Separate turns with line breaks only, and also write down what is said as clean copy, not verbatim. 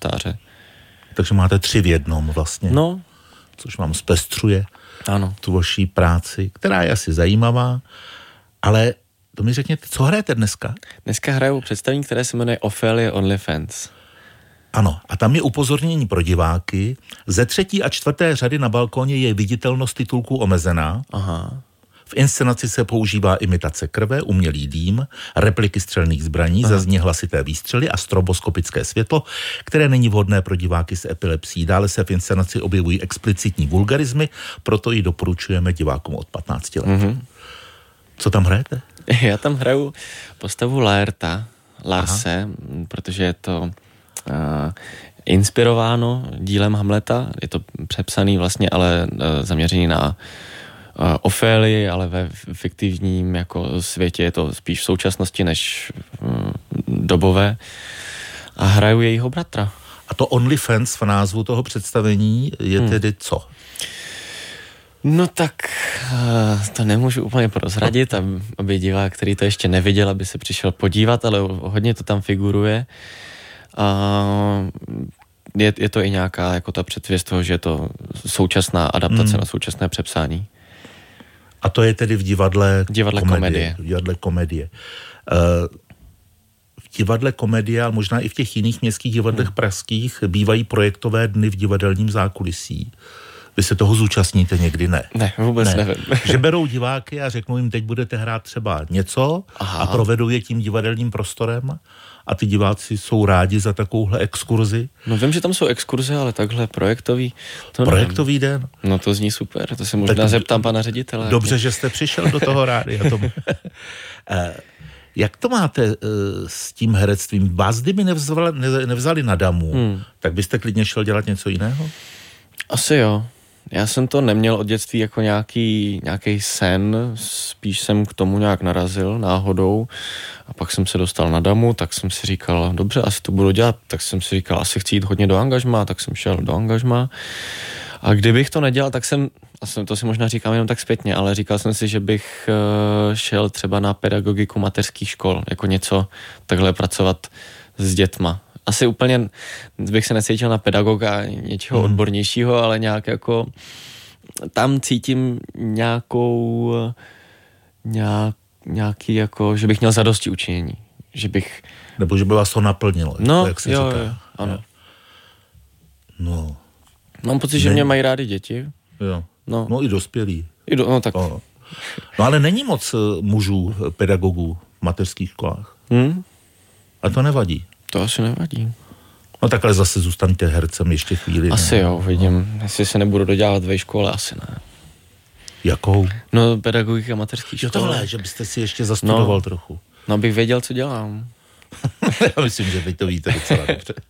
polštáře.
Takže máte 3 v jednom vlastně.
No.
Což vám zpestřuje
Ano.
tu vaší práci, která je asi zajímavá, ale to mi řekněte, co hrajete dneska?
Dneska hraju představení, které se jmenuje Ophelia OnlyFans.
Ano, a tam je upozornění pro diváky. Ze 3. a 4. řady na balkóně je viditelnost titulků omezená.
Aha.
V inscenaci se používá imitace krve, umělý dým, repliky střelných zbraní, zazní hlasité výstřely a stroboskopické světlo, které není vhodné pro diváky s epilepsií. Dále se v inscenaci objevují explicitní vulgarizmy, proto ji doporučujeme divákům od 15 let. Mm-hmm. Co tam hrajete?
Já tam hraju postavu Larse, protože je to inspirováno dílem Hamleta, je to přepsaný vlastně, ale zaměřený na Ofélii, ale ve fiktivním jako světě je to spíš v současnosti než dobové. A hraju jejího bratra.
A to OnlyFans v názvu toho představení je tedy co?
No tak to nemůžu úplně prozradit, aby divák, který to ještě neviděl, aby se přišel podívat, ale hodně to tam figuruje. Je to i nějaká jako ta předvěst toho, že je to současná adaptace na současné přepsání.
A to je tedy v divadle
komedie.
V divadle komedie. V divadle komedie, ale možná i v těch jiných městských divadlech pražských bývají projektové dny v divadelním zákulisí. Vy se toho zúčastníte někdy? Ne.
Ne, vůbec nevím.
Že berou diváky a řeknou jim, teď budete hrát třeba něco a provedou je tím divadelním prostorem a ty diváci jsou rádi za takovouhle exkurzi.
No vím, že tam jsou exkurze, ale takhle projektový.
Projektový den?
No to zní super, to se možná zeptám pana ředitele.
Dobře, že jste přišel do toho rádia. Jak to máte s tím herectvím? Vás kdyby nevzali na damu, tak byste klidně šel dělat něco jiného?
Asi jo. Já jsem to neměl od dětství jako nějaký sen, spíš jsem k tomu nějak narazil náhodou a pak jsem se dostal na damu, tak jsem si říkal, dobře, asi to budu dělat, tak jsem si říkal, asi chci jít hodně do angažmá, tak jsem šel do angažmá a kdybych to nedělal, tak to si možná říkám jenom tak zpětně, ale říkal jsem si, že bych šel třeba na pedagogiku mateřských škol, jako něco takhle pracovat s dětma. Asi úplně bych se necítil na pedagoga něčeho odbornějšího, ale nějak jako tam cítím nějaký jako, že bych měl zadosti učinění. Že bych...
Nebo že by vás to naplnilo.
No,
jak se
jo,
říká.
Jo, ano.
No.
Mám pocit, že mě mají rádi děti.
Jo. No i dospělí.
No tak.
No ale není moc mužů, pedagogů v mateřských školách. A to nevadí.
To asi nevadí.
No takhle zase zůstaňte hercem ještě chvíli.
Asi jo, vidím. Jestli se nebudu dodělat ve škole, asi ne.
Jakou?
No pedagogika mateřských škol.
Tohle, že byste si ještě zastudoval trochu.
No abych věděl, co dělám.
Já myslím, že vy to víte docela dobře.